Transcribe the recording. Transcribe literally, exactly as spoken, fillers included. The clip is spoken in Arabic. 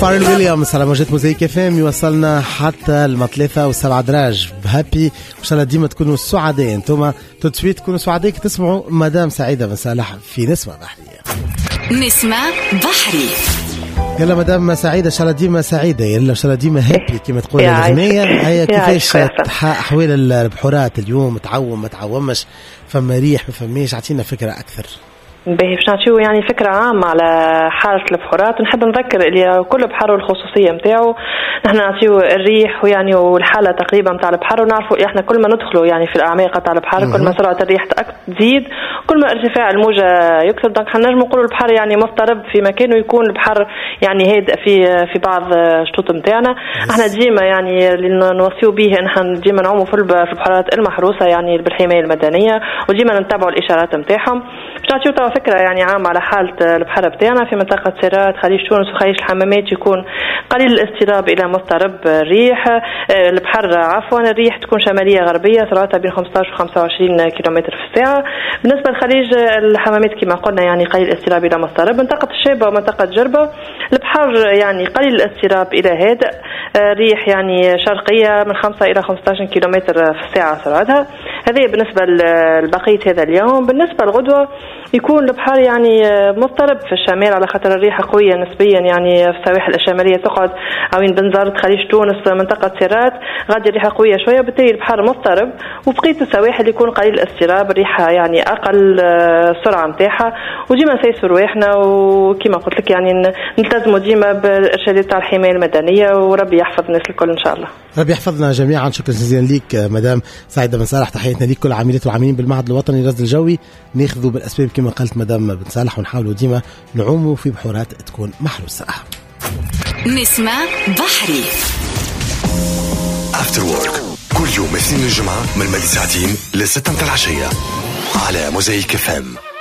فارل ويليامز على موجات موزايك اف ام يوصلنا حتى المطلثة والسبعة دراج بهابي. وإن شاء الله ديما تكونوا سعداء انتوما تدسويت تكونوا سعداء تسمعوا مدام سعيدة بن صالح في نسمة بحرية. نسمة بحري. يلا مدام سعيدة إن شاء الله ديما سعيدة، يلا إن شاء الله ديما هابي كما تقول الأغنية. هيا كيفاش أحوال البحورات اليوم؟ تعوم ما تعومش؟ فما ريح ما فماش؟ عطينا فكرة أكثر. باهي باش نعطيو يعني فكرة عامة على حالة البحورات، ونحب نذكر اللي كل بحر والخصوصية متاعه. نحن نعطيو الريح ويعني والحالة تقريبا متاع البحر، ونعرفوا احنا كل ما ندخلوا يعني في الأعماق تاع البحر كل ما سرعة الريح تزيد كل ما ارتفاع الموجة يكثر. دونك حنجم نقولوا البحر يعني مضطرب في مكانه، يكون البحر يعني هادئ في في بعض الشطوط متاعنا. احنا ديما يعني اللي نوصيو به ان احنا ديما نعوموا في البحورات المحروسة يعني بالحماية المدنية، وديما نتبعوا الإشارات متاعهم. باش نعطيو فكرة يعني عام على حالة البحر بتاعنا في منطقة سيرات خليج تونس وخليج الحمامات، يكون قليل الاضطراب إلى مضطرب الريح. البحر عفوا الريح تكون شمالية غربية سرعتها بين خمسة عشر و خمسة وعشرين كيلومتر في الساعة. بالنسبة لخليج الحمامات كما قلنا يعني قليل الاضطراب إلى مضطرب. منطقة الشابة ومنطقة جربة البحر يعني قليل الاضطراب إلى هادئ، ريح يعني شرقية من خمسة إلى خمسة عشر كيلومتر في الساعة سرعتها. هذه بالنسبة لبقية هذا اليوم. بالنسبة للغدوة يكون البحر يعني مضطرب في الشمال على خاطر الريحة قوية نسبيا يعني في السواحل الشمالية تقعد عوين بنزرت خليج تونس منطقة سيرات غادي الريحة قوية شوية، بالتالي البحر مضطرب. وبقية السواحل يكون قليل الاضطراب، الريحة يعني أقل سرعة متاعها. وديما نسيسوا رواحنا وكما قلت لك يعني نلتزموا ديما بالإرشادات تاع الحماية المدنية، وربي يحفظ الناس الكل إن شاء الله. ربي يحفظنا جميعا. شكرا جزيلا ليك مدام سعيدة بن صالح، تحياتنا ليك كل عاملات وعاملين بالمعهد الوطني للرصد الجوي. ناخذوا بالأسباب كما قالت مدام بن صالح ونحاولوا ديما نعوموا في بحورات تكون محروسة. نسمة بحري After Work كل يوم اثنين الجمعة من مدى ساعتين لستة العشية على موزايك اف ام.